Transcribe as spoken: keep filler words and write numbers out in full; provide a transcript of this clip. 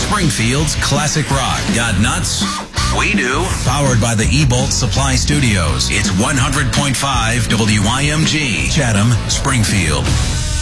Springfield's classic rock. Got nuts? We do. Powered by the E-Bolt Supply Studios. It's one hundred point five W I M G, Chatham, Springfield.